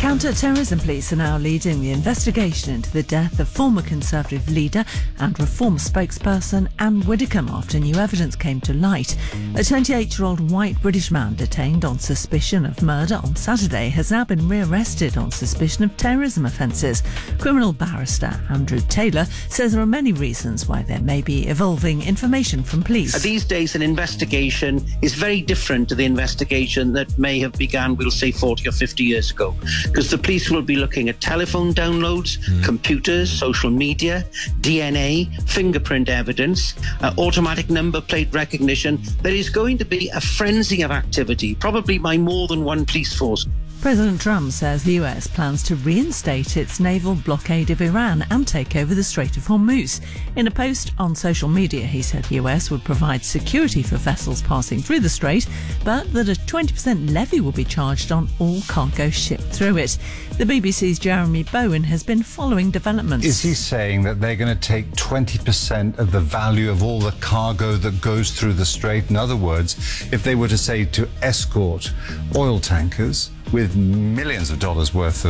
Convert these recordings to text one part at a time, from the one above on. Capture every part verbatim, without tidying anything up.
Counter-terrorism police are now leading the investigation into the death of former Conservative leader and Reform spokesperson Anne Widdecombe after new evidence came to light. A twenty-eight-year-old white British man detained on suspicion of murder on Saturday has now been rearrested on suspicion of terrorism offences. Criminal barrister Andrew Taylor says there are many reasons why there may be evolving information from police. These days, an investigation is very different to the investigation that may have begun, we'll say, forty or fifty years ago. Because the police will be looking at telephone downloads, mm. computers, social media, D N A, fingerprint evidence, uh, automatic number plate recognition. There is going to be a frenzy of activity, probably by more than one police force. President Trump says the U S plans to reinstate its naval blockade of Iran and take over the Strait of Hormuz. In a post on social media, he said the U S would provide security for vessels passing through the strait, but that a twenty percent levy will be charged on all cargo shipped through it. The B B C's Jeremy Bowen has been following developments. Is he saying that they're going to take twenty percent of the value of all the cargo that goes through the strait? In other words, if they were to say to escort oil tankers with millions of dollars worth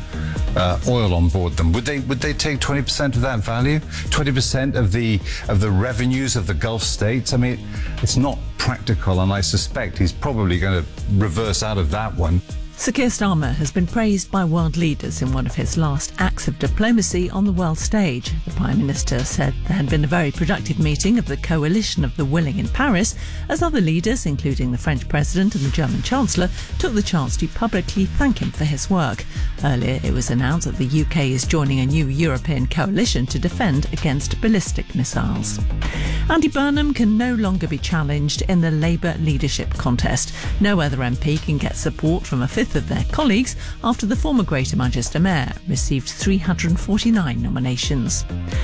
of uh, oil on board them, would they would they take twenty percent of that value? twenty percent of the of the revenues of the Gulf states? I mean, it's not practical, and I suspect he's probably going to reverse out of that one. Sir Keir Starmer has been praised by world leaders in one of his last acts of diplomacy on the world stage. The Prime Minister said there had been a very productive meeting of the Coalition of the Willing in Paris, as other leaders, including the French President and the German Chancellor, took the chance to publicly thank him for his work. Earlier, it was announced that the U K is joining a new European coalition to defend against ballistic missiles. Andy Burnham can no longer be challenged in the Labour leadership contest. No other M P can get support from a fifth of their colleagues after the former Greater Manchester Mayor received three hundred forty-nine nominations.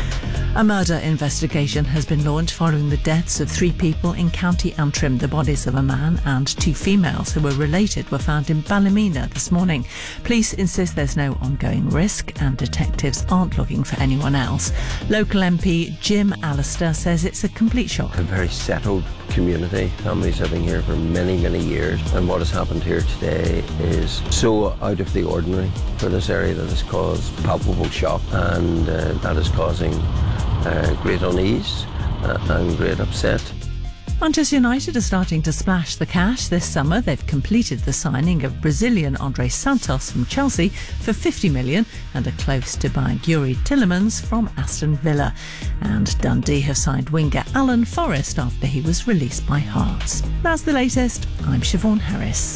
A murder investigation has been launched following the deaths of three people in County Antrim. The bodies of a man and two females who were related were found in Ballymena this morning. Police insist there's no ongoing risk and detectives aren't looking for anyone else. Local M P Jim Allister says it's a complete shock. A very settled community, families living here for many, many years, and what has happened here today is so out of the ordinary for this area that has caused palpable shock, and uh, that is causing uh, great unease uh, and great upset. Manchester United are starting to splash the cash this summer. They've completed the signing of Brazilian Andre Santos from Chelsea for fifty million pounds and are close to buying Yuri Tillemans from Aston Villa. And Dundee have signed winger Alan Forrest after he was released by Hearts. That's the latest. I'm Siobhan Harris.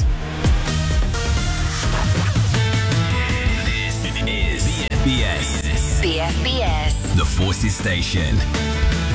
This is B F B S. B F B S. The Forces Station.